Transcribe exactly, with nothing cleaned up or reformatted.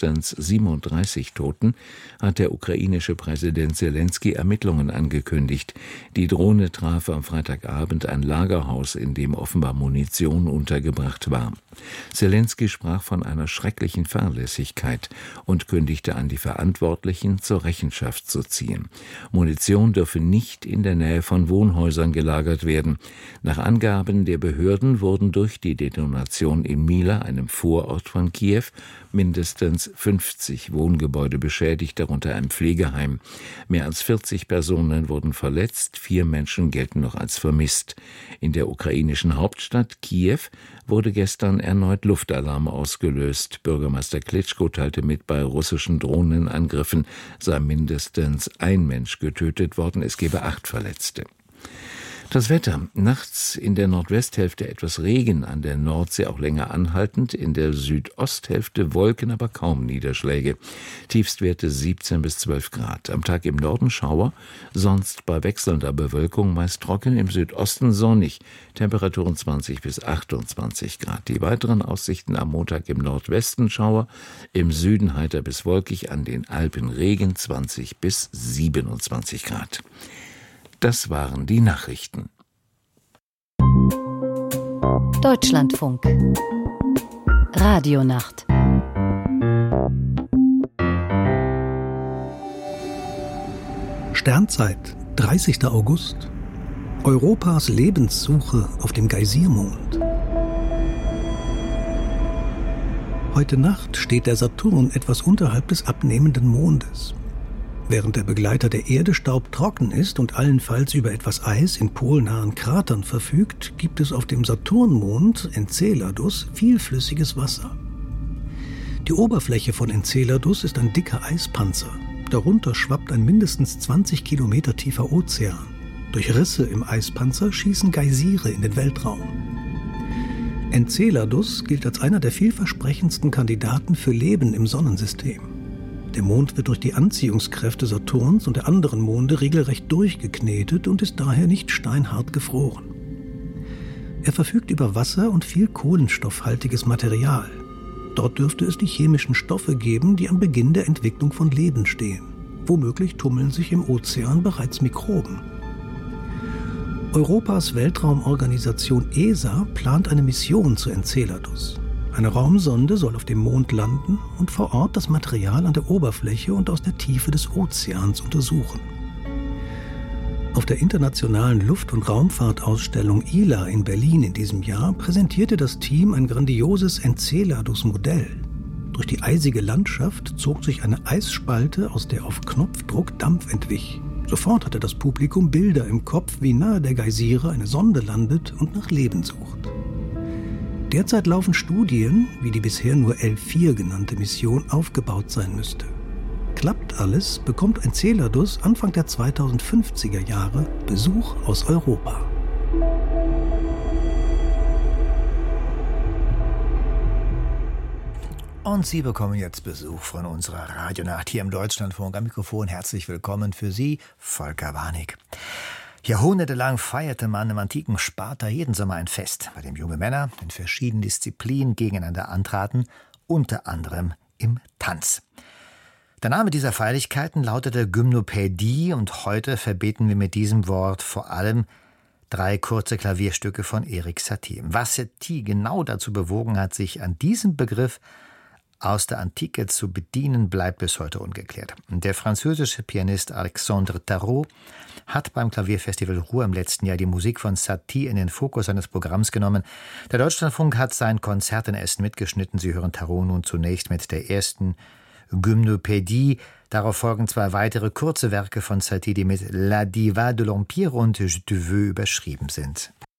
mindestens siebenunddreißig Toten hat der ukrainische Präsident Selenskyj Ermittlungen angekündigt. Die Drohne traf am Freitagabend ein Lagerhaus, in dem offenbar Munition untergebracht war. Selenskyj sprach von einer schrecklichen Fahrlässigkeit und kündigte an, die Verantwortlichen zur Rechenschaft zu ziehen. Munition dürfe nicht in der Nähe von Wohnhäusern gelagert werden. Nach Angaben der Behörden wurden durch die Detonation in Mila, einem Vorort von Kiew, mindestens fünfzig Wohngebäude beschädigt, darunter ein Pflegeheim. Mehr als vierzig Personen wurden verletzt, vier Menschen gelten noch als vermisst. In der ukrainischen Hauptstadt Kiew wurde gestern erneut Luftalarm ausgelöst. Bürgermeister Klitschko teilte mit, bei russischen Drohnenangriffen sei mindestens ein Mensch getötet worden, es gebe acht Verletzte. Das Wetter. Nachts in der Nordwesthälfte etwas Regen, an der Nordsee auch länger anhaltend, in der Südosthälfte Wolken, aber kaum Niederschläge. Tiefstwerte siebzehn bis zwölf Grad. Am Tag im Norden Schauer, sonst bei wechselnder Bewölkung meist trocken, im Südosten sonnig. Temperaturen zwanzig bis achtundzwanzig Grad. Die weiteren Aussichten am Montag im Nordwesten Schauer, im Süden heiter bis wolkig, an den Alpen Regen zwanzig bis siebenundzwanzig Grad. Das waren die Nachrichten. Deutschlandfunk. Radionacht. Sternzeit, dreißigster August. Europas Lebenssuche auf dem Geysirmond. Heute Nacht steht der Saturn etwas unterhalb des abnehmenden Mondes. Während der Begleiter der Erde staubtrocken ist und allenfalls über etwas Eis in polnahen Kratern verfügt, gibt es auf dem Saturnmond Enceladus viel flüssiges Wasser. Die Oberfläche von Enceladus ist ein dicker Eispanzer. Darunter schwappt ein mindestens zwanzig Kilometer tiefer Ozean. Durch Risse im Eispanzer schießen Geysire in den Weltraum. Enceladus gilt als einer der vielversprechendsten Kandidaten für Leben im Sonnensystem. Der Mond wird durch die Anziehungskräfte Saturns und der anderen Monde regelrecht durchgeknetet und ist daher nicht steinhart gefroren. Er verfügt über Wasser und viel kohlenstoffhaltiges Material. Dort dürfte es die chemischen Stoffe geben, die am Beginn der Entwicklung von Leben stehen. Womöglich tummeln sich im Ozean bereits Mikroben. Europas Weltraumorganisation E S A plant eine Mission zu Enceladus. Eine Raumsonde soll auf dem Mond landen und vor Ort das Material an der Oberfläche und aus der Tiefe des Ozeans untersuchen. Auf der internationalen Luft- und Raumfahrtausstellung I L A in Berlin in diesem Jahr präsentierte das Team ein grandioses Enceladus-Modell. Durch die eisige Landschaft zog sich eine Eisspalte, aus der auf Knopfdruck Dampf entwich. Sofort hatte das Publikum Bilder im Kopf, wie nahe der Geysire eine Sonde landet und nach Leben sucht. Derzeit laufen Studien, wie die bisher nur L vier genannte Mission aufgebaut sein müsste. Klappt alles, bekommt Enceladus Anfang der zweitausendfünfziger Jahre Besuch aus Europa. Und Sie bekommen jetzt Besuch von unserer Radionacht hier im Deutschlandfunk. Am Mikrofon herzlich willkommen für Sie, Volker Warnig. Jahrhundertelang feierte man im antiken Sparta jeden Sommer ein Fest, bei dem junge Männer in verschiedenen Disziplinen gegeneinander antraten, unter anderem im Tanz. Der Name dieser Feierlichkeiten lautete Gymnopädie und heute verbinden wir mit diesem Wort vor allem drei kurze Klavierstücke von Erik Satie. Was Satie genau dazu bewogen hat, sich an diesem Begriff aus der Antike zu bedienen, bleibt bis heute ungeklärt. Der französische Pianist Alexandre Tarot hat beim Klavierfestival Ruhr im letzten Jahr die Musik von Satie in den Fokus seines Programms genommen. Der Deutschlandfunk hat sein Konzert in Essen mitgeschnitten. Sie hören Tarot nun zunächst mit der ersten Gymnopädie. Darauf folgen zwei weitere kurze Werke von Satie, die mit La Diva de l'Empire und Je te veux überschrieben sind.